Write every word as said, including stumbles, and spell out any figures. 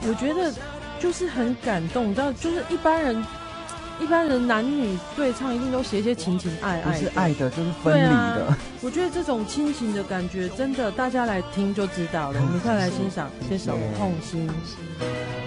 我觉得就是很感动，你知道，就是一般人。一般人男女对唱一定都写一些情情爱爱的， 不是爱的就是分离的、啊、 我觉得这种亲情的感觉真的大家来听就知道了。我们快来欣赏这首《痛心》。